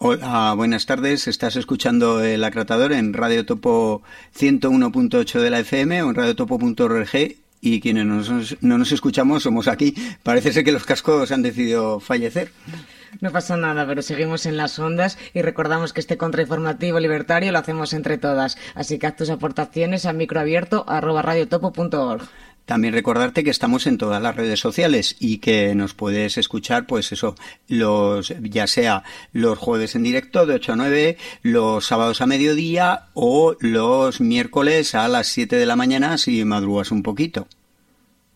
Hola, buenas tardes. Estás escuchando El Acratador en Radio Topo 101.8 de la FM o en radiotopo.org, y quienes no nos escuchamos somos aquí. Parece ser que los cascos han decidido fallecer. No pasa nada, pero seguimos en las ondas y recordamos que este contrainformativo libertario lo hacemos entre todas. Así que haz tus aportaciones a microabierto@radiotopo.org. También recordarte que estamos en todas las redes sociales y que nos puedes escuchar, ya sea los jueves en directo de 8 a 9, los sábados a mediodía o los miércoles a las 7 de la mañana si madrugas un poquito.